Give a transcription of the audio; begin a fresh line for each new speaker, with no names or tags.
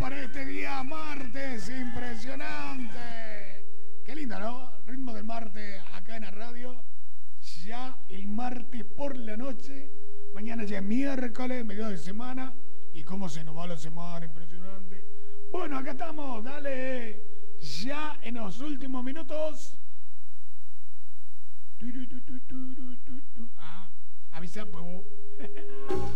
para este día martes, impresionante. Qué lindo, ¿no? Ritmo del martes acá en la radio. Ya el martes por la noche. Mañana ya es miércoles, medio de semana. Y cómo se nos va la semana, impresionante. Bueno, acá estamos, dale. Ya en los últimos minutos. Ah, avisa, pues vos.